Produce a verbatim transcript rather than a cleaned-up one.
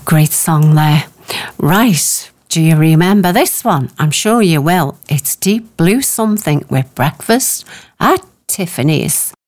great song there. Right, do you remember this one? I'm sure you will. It's Deep Blue Something with Breakfast at Tiffany's.